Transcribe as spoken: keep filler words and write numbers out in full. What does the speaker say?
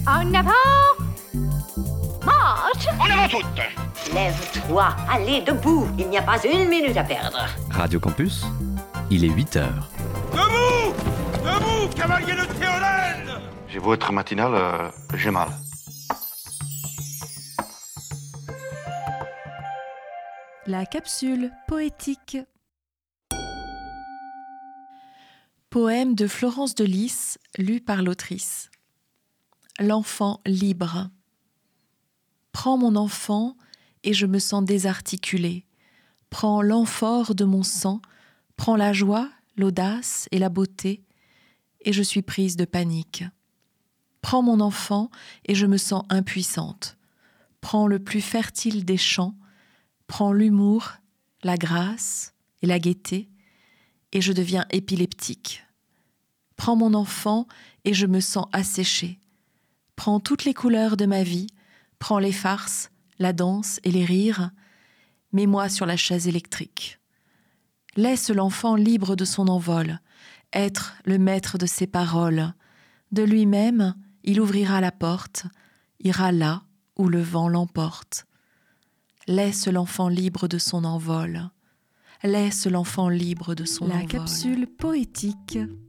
En avant! Marche! En avant toutes! Lève-toi, allez, debout, il n'y a pas une minute à perdre. Radio Campus, il est huit heures. Debout! Debout, cavalier de Théolène! J'ai beau être matinal, euh, j'ai mal. La capsule poétique. Poème de Florence de Lys, lu par l'autrice. L'enfant libre. Prends mon enfant et je me sens désarticulée. Prends l'amphore de mon sang, prends la joie, l'audace et la beauté, et je suis prise de panique. Prends mon enfant et je me sens impuissante. Prends le plus fertile des champs, prends l'humour, la grâce et la gaieté, et je deviens épileptique. Prends mon enfant et je me sens asséchée. Prends toutes les couleurs de ma vie, prends les farces, la danse et les rires, mets-moi sur la chaise électrique. Laisse l'enfant libre de son envol, être le maître de ses paroles. De lui-même, il ouvrira la porte, ira là où le vent l'emporte. Laisse l'enfant libre de son envol. Laisse l'enfant libre de son envol. La capsule poétique.